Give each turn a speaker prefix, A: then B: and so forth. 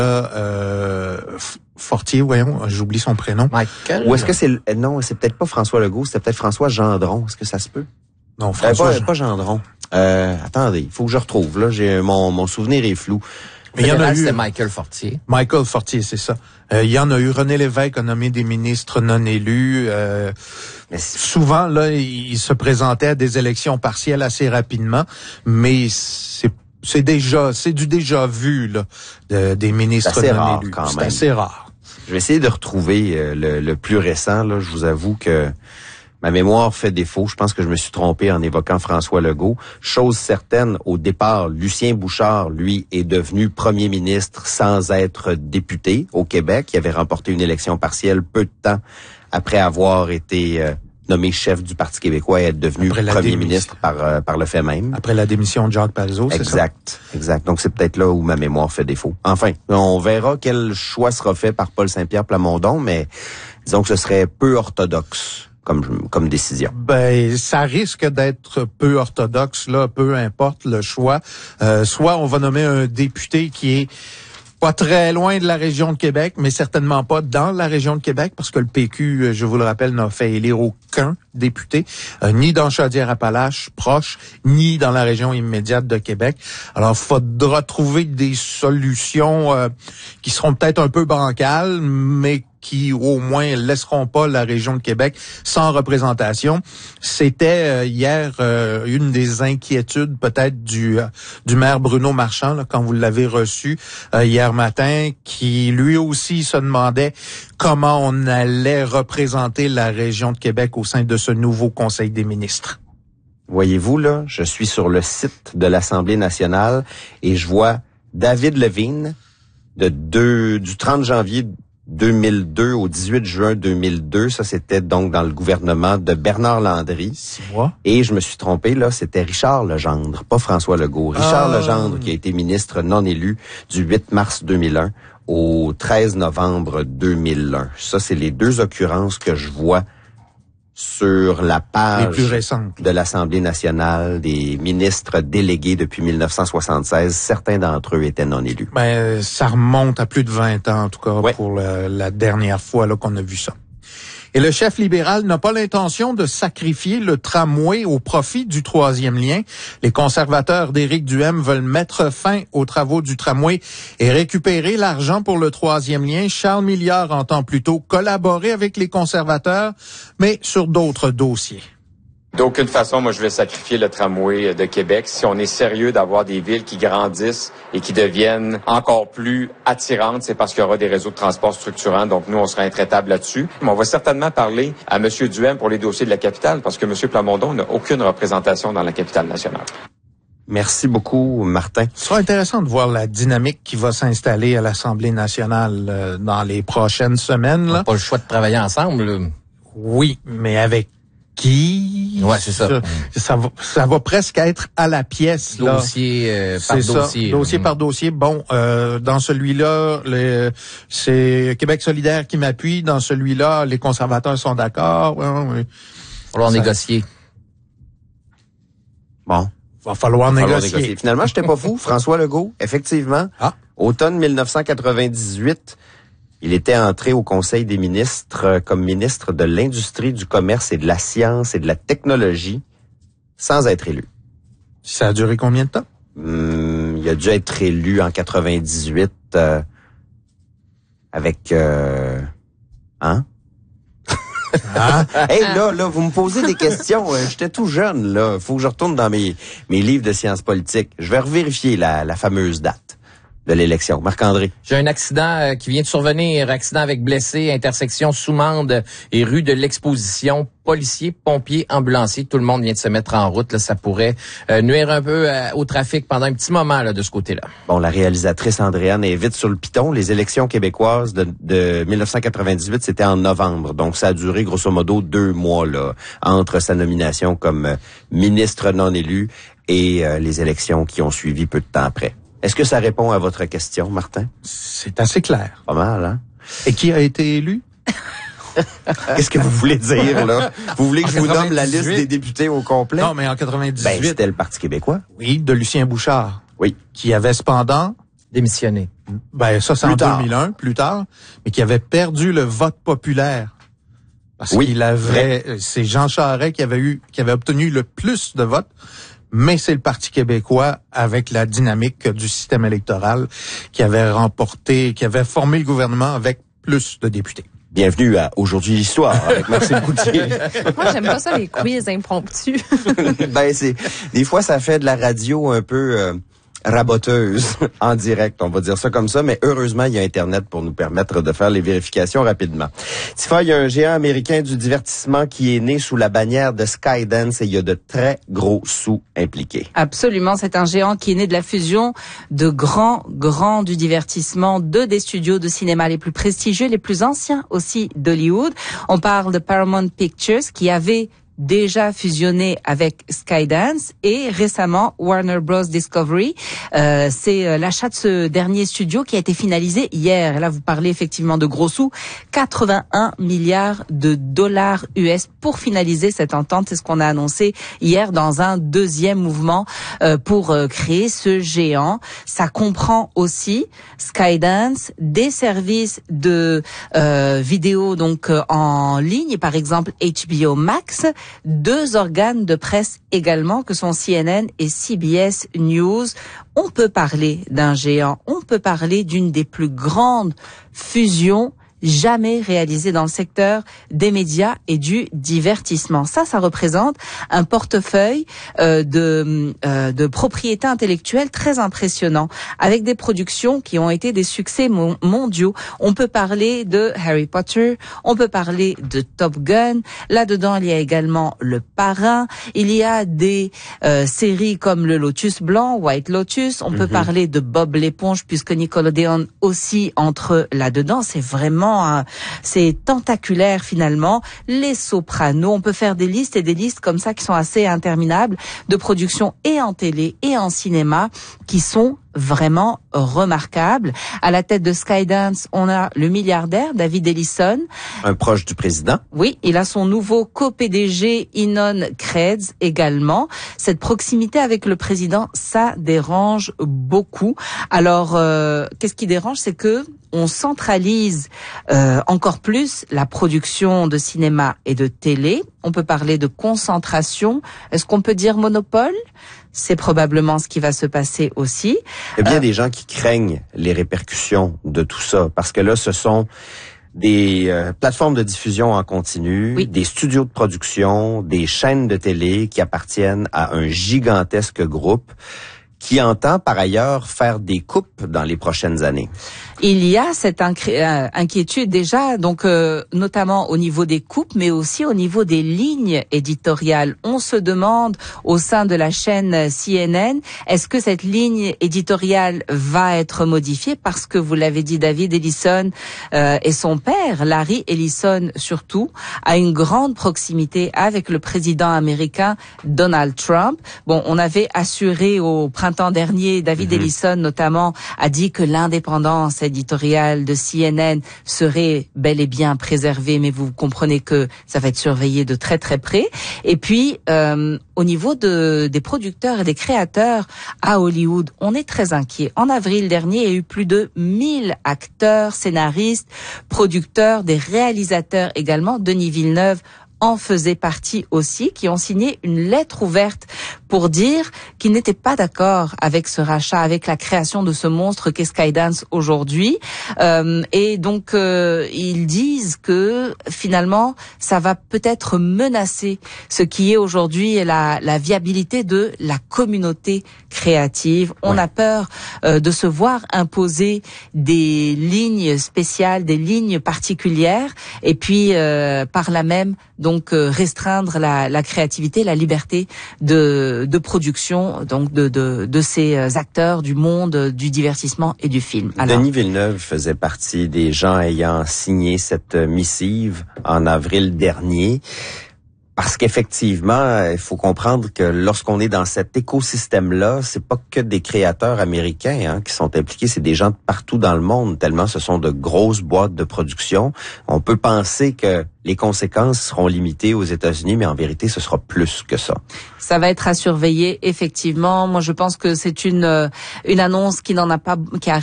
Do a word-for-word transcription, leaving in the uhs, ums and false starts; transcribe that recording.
A: Euh, Fortier, voyons, j'oublie son prénom.
B: Michael. Ou est-ce que c'est le, non, c'est peut-être pas François Legault, c'était peut-être François Gendron. Est-ce que ça se peut?
A: Non, François.
B: Euh, pas, pas Gendron. Euh, attendez, il faut que je retrouve. Là, j'ai mon, mon souvenir est flou.
C: Mais il y en a eu. C'était Michael Fortier.
A: Michael Fortier, c'est ça. Euh, il y en a eu. René Lévesque a nommé des ministres non élus. Euh, souvent, là, il se présentait à des élections partielles assez rapidement, mais c'est c'est déjà, c'est du déjà vu là, de, des ministres
B: c'est
A: non
B: rare,
A: élus.
B: Quand
A: c'est
B: même.
A: assez rare.
B: Je vais essayer de retrouver euh, le, le plus récent. Là, je vous avoue que ma mémoire fait défaut. Je pense que je me suis trompé en évoquant François Legault. Chose certaine, au départ, Lucien Bouchard, lui, est devenu premier ministre sans être député au Québec. Il avait remporté une élection partielle peu de temps après avoir été euh, nommé chef du Parti québécois et être devenu premier ministre par euh, par le fait même.
A: Après la démission de Jacques Parizeau, c'est ça?
B: Exact, exact. Donc, c'est peut-être là où ma mémoire fait défaut. Enfin, on verra quel choix sera fait par Paul Saint-Pierre Plamondon, mais disons que ce serait peu orthodoxe comme comme décision.
A: Ben, ça risque d'être peu orthodoxe, là, peu importe le choix. Euh, soit on va nommer un député qui est pas très loin de la région de Québec, mais certainement pas dans la région de Québec, parce que le P Q, je vous le rappelle, n'a fait élire aucun député, euh, ni dans Chaudière-Appalaches proche, ni dans la région immédiate de Québec. Alors, faudra trouver des solutions euh, qui seront peut-être un peu bancales, mais qui au moins laisseront pas la région de Québec sans représentation. C'était euh, hier euh, une des inquiétudes peut-être du euh, du maire Bruno Marchand là, quand vous l'avez reçu euh, hier matin, qui lui aussi se demandait comment on allait représenter la région de Québec au sein de ce nouveau Conseil des ministres.
B: Voyez-vous, là, je suis sur le site de l'Assemblée nationale et je vois David Levine de deux, du trente janvier deux mille deux au dix-huit juin deux mille deux. Ça, c'était donc dans le gouvernement de Bernard Landry.
A: Six mois.
B: Et je me suis trompé, là, c'était Richard Legendre, pas François Legault. Richard
A: ah.
B: Legendre qui a été ministre non élu du huit mars deux mille un au treize novembre deux mille un. Ça, c'est les deux occurrences que je vois sur la page
A: les plus récentes
B: de l'Assemblée nationale des ministres délégués depuis mille neuf cent soixante-seize. Certains d'entre eux étaient non élus.
A: Ben, ça remonte à plus de vingt ans, en tout cas,
B: ouais.
A: pour la, la dernière fois là qu'on a vu ça. Et le chef libéral n'a pas l'intention de sacrifier le tramway au profit du troisième lien. Les conservateurs d'Éric Duhaime veulent mettre fin aux travaux du tramway et récupérer l'argent pour le troisième lien. Charles Milliard entend plutôt collaborer avec les conservateurs, mais sur d'autres dossiers.
D: D'aucune façon, moi, je vais sacrifier le tramway de Québec. Si on est sérieux d'avoir des villes qui grandissent et qui deviennent encore plus attirantes, c'est parce qu'il y aura des réseaux de transport structurants. Donc, nous, on sera intraitables là-dessus. Mais on va certainement parler à M. Duhaime pour les dossiers de la capitale parce que M. Plamondon n'a aucune représentation dans la capitale nationale.
B: Merci beaucoup, Martin.
A: Ce sera intéressant de voir la dynamique qui va s'installer à l'Assemblée nationale euh, dans les prochaines semaines. Là.
C: On n'a pas le choix de travailler ensemble. Là.
A: Oui, mais avec qui?
C: Ouais, c'est ça.
A: Ça, ça, va, ça va presque être à la pièce. Là.
C: Dossier euh, par
A: c'est
C: dossier.
A: Ça, dossier
C: là.
A: par dossier. Bon, euh, dans celui-là, le, c'est Québec solidaire qui m'appuie. Dans celui-là, les conservateurs sont d'accord. Il va
C: falloir ça... négocier.
B: Bon.
A: Va falloir,
B: va falloir
A: négocier.
B: négocier. Finalement, j'étais pas fou. François Legault, effectivement,
A: ah.
B: automne mille neuf cent quatre-vingt-dix-huit, il était entré au Conseil des ministres comme ministre de l'Industrie, du Commerce et de la Science et de la Technologie, sans être élu.
A: Ça a duré combien de temps?
B: Hum, il a dû être élu en quatre-vingt-dix-huit euh, avec... Euh, hein?
A: Ah.
B: Hey, là, là, vous me posez des questions. J'étais tout jeune, là. Faut que je retourne dans mes, mes livres de sciences politiques. Je vais revérifier la, la fameuse date de l'élection. Marc-André.
C: J'ai un accident euh, qui vient de survenir, accident avec blessé, intersection Soumande et rue de l'Exposition. Policiers, pompiers, ambulanciers, tout le monde vient de se mettre en route. Là, ça pourrait euh, nuire un peu euh, au trafic pendant un petit moment là de ce côté-là.
B: Bon, la réalisatrice Andréane est vite sur le piton. Les élections québécoises de, de mille neuf cent quatre-vingt-dix-huit, c'était en novembre. Donc, ça a duré grosso modo deux mois là entre sa nomination comme euh, ministre non élu et euh, les élections qui ont suivi peu de temps après. Est-ce que ça répond à votre question, Martin?
A: C'est assez clair.
B: Pas mal, hein?
A: Et qui a été élu?
B: Qu'est-ce que vous voulez dire, là? Vous voulez que je vous nomme la liste des députés au complet?
A: Non, mais en quatre-vingt-dix-huit...
B: Ben, c'était le Parti québécois.
A: Oui, de Lucien Bouchard.
B: Oui.
A: Qui avait cependant
C: Démissionné.
A: Ben ça, c'est en deux mille un, plus tard, mais qui avait perdu le vote populaire. Parce
B: oui,
A: qu'il avait,
B: vrai.
A: c'est Jean Charest qui avait eu, qui avait obtenu le plus de votes, mais c'est le Parti québécois, avec la dynamique du système électoral, qui avait remporté, qui avait formé le gouvernement avec plus de députés.
B: Bienvenue à Aujourd'hui l'Histoire avec Maxime Coutier.
E: Moi, j'aime pas ça, les quiz impromptus.
B: Ben, c'est, des fois, ça fait de la radio un peu, euh, raboteuse en direct, on va dire ça comme ça, mais heureusement, il y a Internet pour nous permettre de faire les vérifications rapidement. Tifa, il y a un géant américain du divertissement qui est né sous la bannière de Skydance et il y a de très gros sous impliqués.
F: Absolument, c'est un géant qui est né de la fusion de grands, grands du divertissement, deux des studios de cinéma les plus prestigieux, les plus anciens aussi d'Hollywood. On parle de Paramount Pictures qui avait déjà fusionné avec Skydance et récemment Warner Bros. Discovery. Euh, c'est euh, l'achat de ce dernier studio qui a été finalisé hier. Et là, vous parlez effectivement de gros sous. quatre-vingt-un milliards de dollars U S pour finaliser cette entente. C'est ce qu'on a annoncé hier dans un deuxième mouvement euh, pour euh, créer ce géant. Ça comprend aussi Skydance, des services de euh, vidéo donc euh, en ligne, par exemple H B O Max, deux organes de presse également que sont C N N et C B S News. On peut parler d'un géant, on peut parler d'une des plus grandes fusions jamais réalisées dans le secteur des médias et du divertissement. Ça, ça représente un portefeuille euh, de, euh, de propriété intellectuelle très impressionnant, avec des productions qui ont été des succès mon- mondiaux. On peut parler de Harry Potter, on peut parler de Top Gun. Là-dedans, il y a également Le Parrain. Il y a des euh, séries comme Le Lotus Blanc, White Lotus. On mm-hmm. peut parler de Bob l'éponge, puisque Nickelodeon aussi entre là-dedans. C'est vraiment Un, c'est tentaculaire finalement. Les Sopranos, on peut faire des listes et des listes comme ça qui sont assez interminables de productions et en télé et en cinéma qui sont vraiment remarquables. À la tête de Skydance, on a le milliardaire David Ellison.
B: Un proche du président.
F: Oui, il a son nouveau co-P D G Ynon Kreiz également. Cette proximité avec le président, ça dérange beaucoup. Alors, euh, qu'est-ce qui dérange? C'est que on centralise euh, encore plus la production de cinéma et de télé. On peut parler de concentration. Est-ce qu'on peut dire monopole? C'est probablement ce qui va se passer aussi.
B: Il y a bien
F: euh,
B: des gens qui craignent les répercussions de tout ça, parce que là, ce sont des euh, plateformes de diffusion en continu,
F: oui.
B: des studios de production, des chaînes de télé qui appartiennent à un gigantesque groupe qui entend par ailleurs faire des coupes dans les prochaines années.
F: Il y a cette inquiétude déjà, donc euh, notamment au niveau des coupes, mais aussi au niveau des lignes éditoriales. On se demande au sein de la chaîne C N N, est-ce que cette ligne éditoriale va être modifiée? Parce que vous l'avez dit, David Ellison euh, et son père, Larry Ellison surtout, a une grande proximité avec le président américain Donald Trump. Bon, on avait assuré au printemps dernier, David mm-hmm. Ellison notamment a dit que l'indépendance éditoriale de C N N serait bel et bien préservée, mais vous comprenez que ça va être surveillé de très très près. Et puis, euh, au niveau de, des producteurs et des créateurs à Hollywood, on est très inquiet. En avril dernier, il y a eu plus de mille acteurs, scénaristes, producteurs, des réalisateurs également. Denis Villeneuve en faisait partie aussi, qui ont signé une lettre ouverte pour dire qu'ils n'étaient pas d'accord avec ce rachat, avec la création de ce monstre qu'est Skydance aujourd'hui. Euh, et donc, euh, ils disent que finalement, ça va peut-être menacer ce qui est aujourd'hui la, la viabilité de la communauté créative. On ouais. a peur euh, de se voir imposer des lignes spéciales, des lignes particulières, et puis euh, par là même, donc euh, restreindre la, la créativité, la liberté de, de production, donc de, de, de ces acteurs du monde du divertissement et du film. Alors,
B: Denis Villeneuve faisait partie des gens ayant signé cette missive en avril dernier. Parce qu'effectivement, il faut comprendre que lorsqu'on est dans cet écosystème-là, c'est pas que des créateurs américains hein, qui sont impliqués, c'est des gens de partout dans le monde, tellement ce sont de grosses boîtes de production. On peut penser que les conséquences seront limitées aux États-Unis, mais en vérité, ce sera plus que ça.
F: Ça va être à surveiller, effectivement. Moi, je pense que c'est une une annonce qui n'en a pas, qui a